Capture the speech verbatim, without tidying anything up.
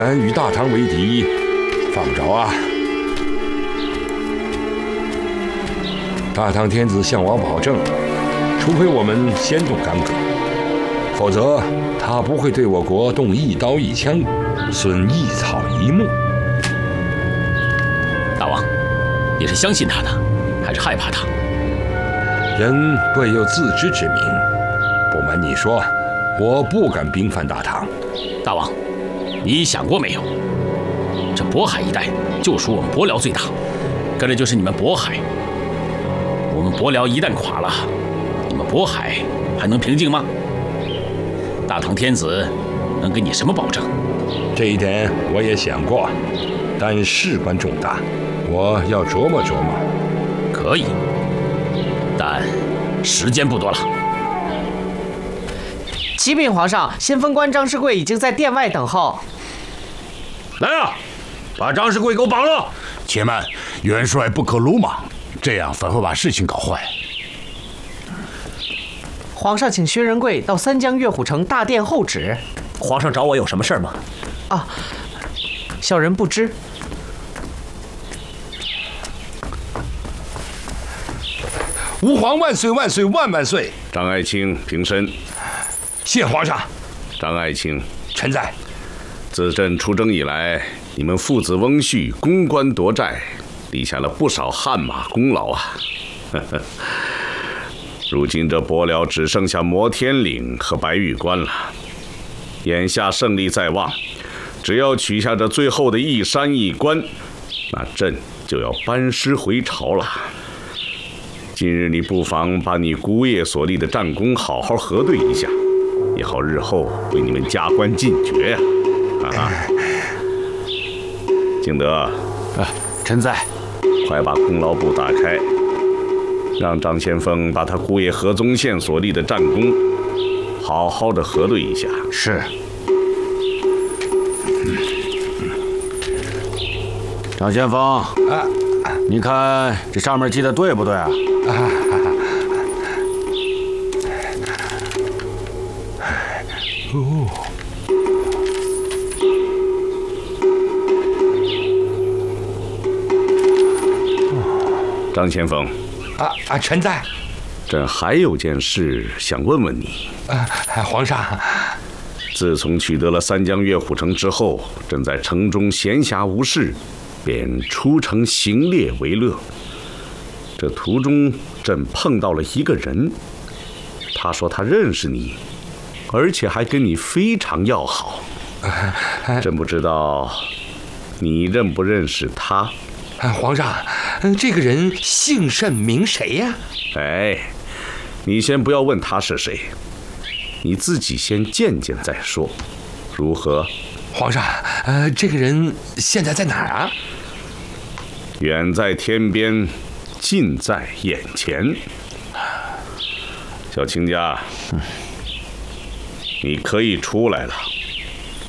俺与大唐为敌，犯不着啊。大唐天子向我保证，除非我们先动干戈，否则他不会对我国动一刀一枪，损一草一木。 大王，你是相信他呢，还是害怕他？ 人贵有自知之明。不瞒你说，我不敢兵犯大唐。 大王，你想过没有？这渤海一带就属我们伯辽最大，跟着就是你们渤海。我们伯辽一旦垮了，你们渤海还能平静吗？大唐天子能给你什么保证？ 这一点我也想过，但事关重大，我要琢磨琢磨。 可以，但时间不多了。 启禀皇上，先锋官张世贵已经在殿外等候。 来啊，把张世贵给我绑了！ 且慢，元帅不可鲁莽，这样反会把事情搞坏。 皇上请薛仁贵到三江乐虎城大殿候旨。 皇上找我有什么事吗？ 啊，小人不知。 吾皇万岁万岁万万岁！ 张爱卿平身。 谢皇上。 张爱卿， 臣在。 自朕出征以来，你们父子翁婿攻关夺寨，立下了不少汗马功劳啊！如今这伯辽只剩下摩天岭和白玉关了，眼下胜利在望，只要取下这最后的一山一关，那朕就要班师回朝了。今日你不妨把你姑爷所立的战功好好核对一下，也好日后为你们加官进爵呀！啊哈！敬德， 啊，臣在。 快把功劳簿打开，让张先锋把他姑爷何宗宪所立的战功好好的核对一下。 是。张先锋，啊，你看这上面记的对不对啊？啊哦。 张先锋， 啊啊，臣在。 朕还有件事想问问你。 啊，皇上。 自从取得了三江乐虎城之后，朕在城中闲暇无事，便出城行猎为乐。这途中，朕碰到了一个人，他说他认识你，而且还跟你非常要好。朕不知道你认不认识他。 皇上，这个人姓甚名谁呀？ 哎，你先不要问他是谁，你自己先见见再说，如何？ 皇上，呃，这个人现在在哪儿啊？ 远在天边，近在眼前。小卿家，你可以出来了。